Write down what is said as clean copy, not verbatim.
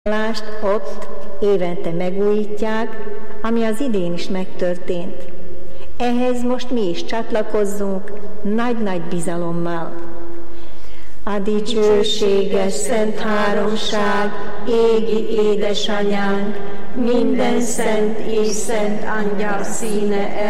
ott évente megújítják, ami az idén is megtörtént. Ehhez most mi is csatlakozzunk nagy-nagy bizalommal. A dicsőséges Szent Háromság, égi édesanyánk, minden szent és szent angyal színe